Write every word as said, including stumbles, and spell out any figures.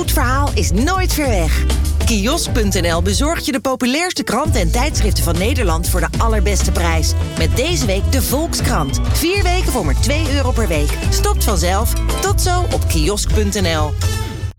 goed verhaal is nooit ver weg. Kiosk punt n l bezorgt je de populairste kranten en tijdschriften van Nederland voor de allerbeste prijs. Met deze week de Volkskrant. Vier weken voor maar twee euro per week. Stopt vanzelf. Tot zo op kiosk punt n l.